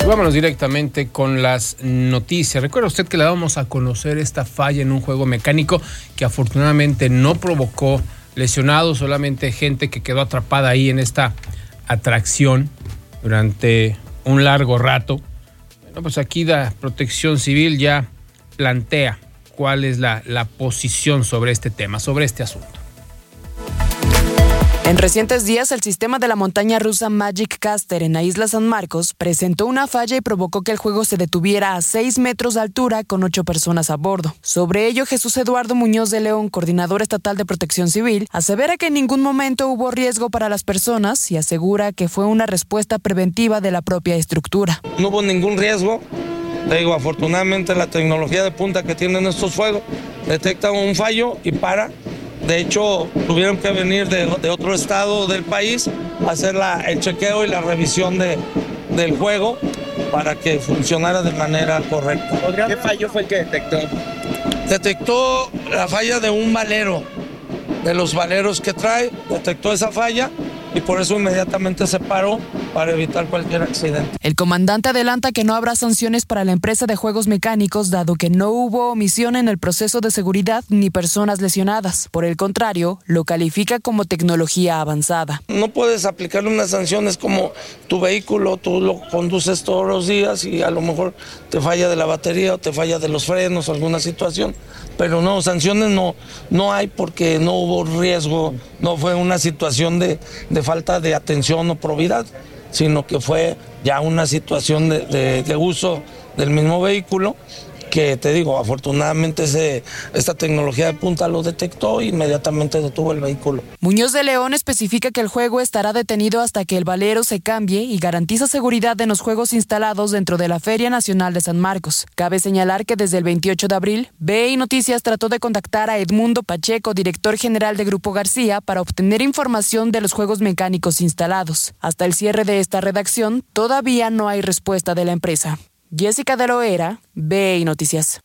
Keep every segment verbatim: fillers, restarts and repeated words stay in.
Vámonos directamente con las noticias. Recuerda usted que le vamos a conocer esta falla en un juego mecánico que afortunadamente no provocó lesionados, solamente gente que quedó atrapada ahí en esta atracción durante un largo rato. Bueno, pues aquí la Protección Civil ya plantea cuál es la, la posición sobre este tema, sobre este asunto. En recientes días, el sistema de la montaña rusa Magic Caster en la isla San Marcos presentó una falla y provocó que el juego se detuviera a seis metros de altura con ocho personas a bordo. Sobre ello, Jesús Eduardo Muñoz de León, coordinador estatal de Protección Civil, asevera que en ningún momento hubo riesgo para las personas y asegura que fue una respuesta preventiva de la propia estructura. No hubo ningún riesgo. Te digo, afortunadamente la tecnología de punta que tienen estos fuegos detecta un fallo y para. De hecho, tuvieron que venir de, de otro estado del país a hacer la, el chequeo y la revisión de, del juego para que funcionara de manera correcta. ¿Qué fallo fue el que detectó? Detectó la falla de un valero, de los valeros que trae, detectó esa falla y por eso inmediatamente se paró para evitar cualquier accidente. El comandante adelanta que no habrá sanciones para la empresa de juegos mecánicos dado que no hubo omisión en el proceso de seguridad ni personas lesionadas. Por el contrario, lo califica como tecnología avanzada. No puedes aplicarle unas sanciones como tu vehículo, tú lo conduces todos los días y a lo mejor te falla de la batería o te falla de los frenos o alguna situación. Pero no, sanciones no, no hay porque no hubo riesgo, no fue una situación de, de falta de atención o probidad, sino que fue ya una situación de, de, de uso del mismo vehículo que, te digo, afortunadamente ese, esta tecnología de punta lo detectó e inmediatamente detuvo el vehículo. Muñoz de León especifica que el juego estará detenido hasta que el valero se cambie y garantiza seguridad en los juegos instalados dentro de la Feria Nacional de San Marcos. Cabe señalar que desde el veintiocho de abril, B I Noticias trató de contactar a Edmundo Pacheco, director general de Grupo García, para obtener información de los juegos mecánicos instalados. Hasta el cierre de esta redacción, todavía no hay respuesta de la empresa. Jessica de Loera, B I Noticias.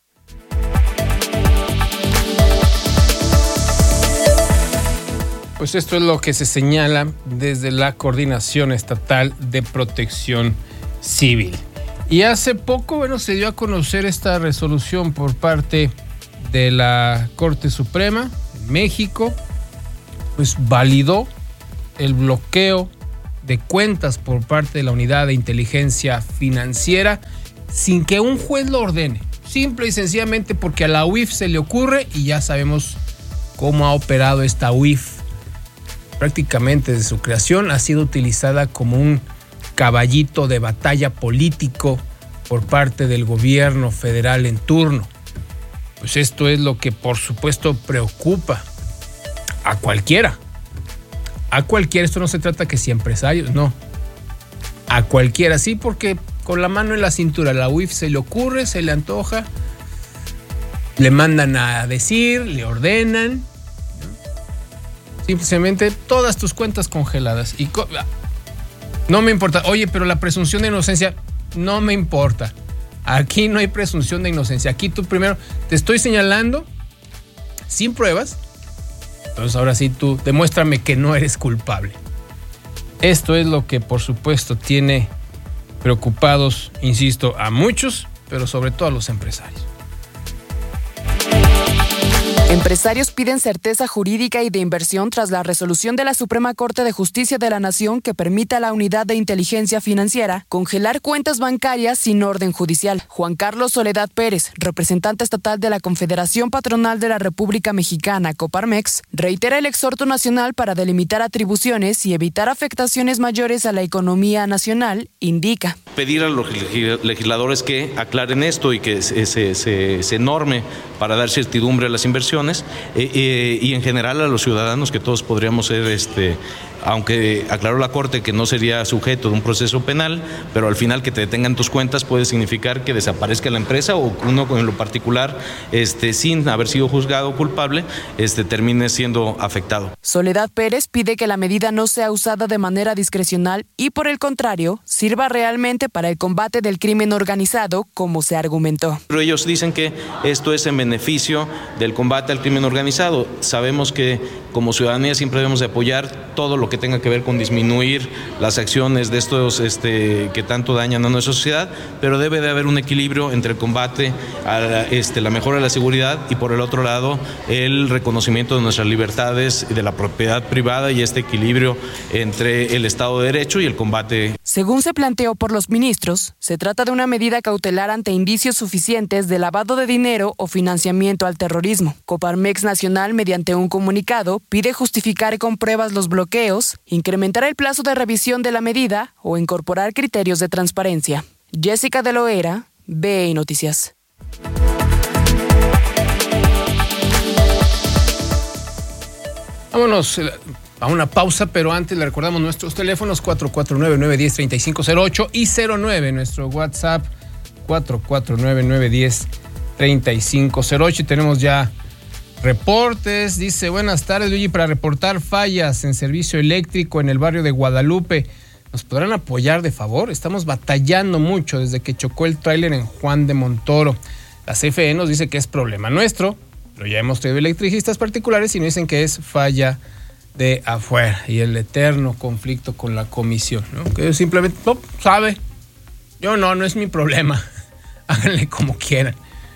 Pues esto es lo que se señala desde la Coordinación Estatal de Protección Civil. Y hace poco, bueno, se dio a conocer esta resolución por parte de la Corte Suprema en México, pues validó el bloqueo de cuentas por parte de la Unidad de Inteligencia Financiera sin que un juez lo ordene, simple y sencillamente porque a la U I F se le ocurre y ya sabemos cómo ha operado esta U I F. Prácticamente desde su creación ha sido utilizada como un caballito de batalla político por parte del gobierno federal en turno. Pues esto es lo que por supuesto preocupa a cualquiera. A cualquiera, esto no se trata que si empresarios, no. A cualquiera, sí, porque con la mano en la cintura la U I F se le ocurre, se le antoja, le mandan a decir, le ordenan, ¿no? Simplemente todas tus cuentas congeladas. Y co- no me importa, oye, pero la presunción de inocencia, no me importa. Aquí no hay presunción de inocencia. Aquí tú primero te estoy señalando sin pruebas. Entonces ahora sí tú demuéstrame que no eres culpable. Esto es lo que por supuesto tiene preocupados, insisto, a muchos, pero sobre todo a los empresarios. Empresarios piden certeza jurídica y de inversión tras la resolución de la Suprema Corte de Justicia de la Nación que permita a la Unidad de Inteligencia Financiera congelar cuentas bancarias sin orden judicial. Juan Carlos Soledad Pérez, representante estatal de la Confederación Patronal de la República Mexicana, Coparmex, reitera el exhorto nacional para delimitar atribuciones y evitar afectaciones mayores a la economía nacional, indica. Pedir a los legisladores que aclaren esto y que se, se, se, se norme para dar certidumbre a las inversiones. Eh, eh, y en general a los ciudadanos que todos podríamos ser, este, aunque aclaró la Corte que no sería sujeto de un proceso penal, pero al final que te detengan tus cuentas puede significar que desaparezca la empresa o uno en lo particular, este, sin haber sido juzgado culpable, este, termine siendo afectado. Soledad Pérez pide que la medida no sea usada de manera discrecional y por el contrario, sirva realmente para el combate del crimen organizado, como se argumentó. Pero ellos dicen que esto es en beneficio del combate al crimen organizado. Sabemos que como ciudadanía siempre debemos de apoyar todo lo que tenga que ver con disminuir las acciones de estos este, que tanto dañan a nuestra sociedad, pero debe de haber un equilibrio entre el combate a la, este, la mejora de la seguridad y por el otro lado el reconocimiento de nuestras libertades y de la propiedad privada y este equilibrio entre el Estado de Derecho y el combate. Según se planteó por los ministros, se trata de una medida cautelar ante indicios suficientes de lavado de dinero o financiamiento al terrorismo. Coparmex Nacional, mediante un comunicado, pide justificar con pruebas los bloqueos, incrementar el plazo de revisión de la medida o incorporar criterios de transparencia. Jessica de Loera, B I Noticias. Vámonos a una pausa, pero antes le recordamos nuestros teléfonos cuatro cuatro nueve, nueve uno cero, tres cinco cero ocho y cero nueve, nuestro WhatsApp cuatro cuatro nueve, nueve uno cero, tres cinco cero ocho. Y tenemos ya reportes. Dice: buenas tardes, Luigi, para reportar fallas en servicio eléctrico en el barrio de Guadalupe. ¿Nos podrán apoyar de favor? Estamos batallando mucho desde que chocó el tráiler en Juan de Montoro. La C F E nos dice que es problema nuestro, pero ya hemos traído electricistas particulares y nos dicen que es falla de afuera y el eterno conflicto con la comisión, ¿no? Que simplemente no sabe. Yo no, no es mi problema. Háganle como quieran.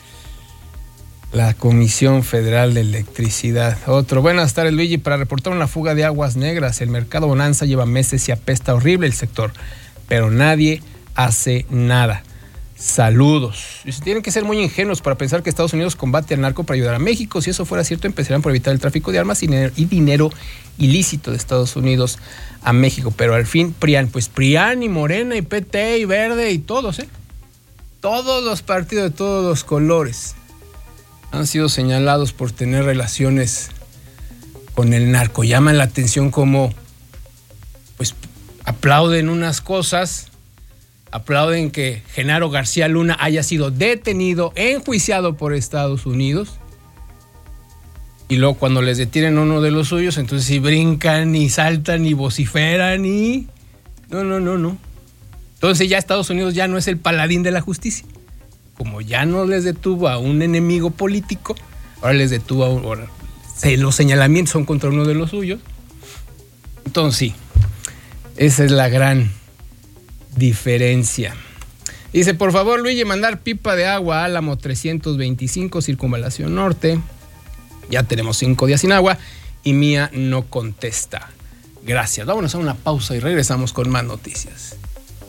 La Comisión Federal de Electricidad. Otro: buenas tardes, Luigi, para reportar una fuga de aguas negras. El mercado Bonanza lleva meses y apesta horrible el sector, pero nadie hace nada. Saludos. Y se tienen que ser muy ingenuos para pensar que Estados Unidos combate al narco para ayudar a México. Si eso fuera cierto, empezarían por evitar el tráfico de armas y dinero, y dinero ilícito de Estados Unidos a México. Pero al fin, PRIAN, pues PRIAN y Morena y P T y Verde y todos, ¿eh? Todos los partidos de todos los colores han sido señalados por tener relaciones con el narco. Llaman la atención como, pues, aplauden unas cosas. Aplauden que Genaro García Luna haya sido detenido, enjuiciado por Estados Unidos. Y luego cuando les detienen a uno de los suyos, entonces sí brincan y saltan y vociferan y... No, no, no, no. Entonces ya Estados Unidos ya no es el paladín de la justicia. Como ya no les detuvo a un enemigo político, ahora les detuvo a un... Ahora, los señalamientos son contra uno de los suyos. Entonces sí, esa es la gran diferencia. Dice: por favor, Luigi, mandar pipa de agua a Álamo trescientos veinticinco, Circunvalación Norte. Ya tenemos cinco días sin agua y Mía no contesta. Gracias. Vámonos a una pausa y regresamos con más noticias.